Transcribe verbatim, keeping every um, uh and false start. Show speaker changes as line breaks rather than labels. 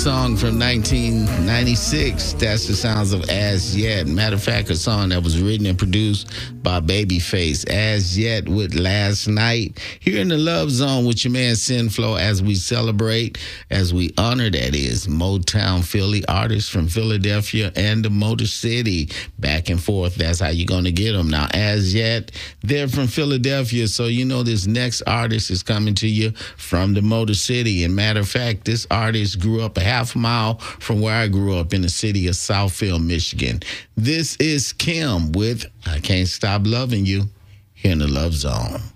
song from nineteen ninety-six. That's the sounds of As Yet. Matter of fact, a song that was written and produced by Babyface. As Yet with Last Night. Here in the Love Zone with your man Sinflow as we celebrate, as we honor, that is, Motown Philly artists from Philadelphia and the Motor City. Back and forth. That's how you're going to get them. Now, As Yet, they're from Philadelphia, so you know this next artist is coming to you from the Motor City. And matter of fact, this artist grew up a half mile from where I grew up in the city of Southfield, Michigan. This is Kim with I Can't Stop Loving You here in the Love Zone.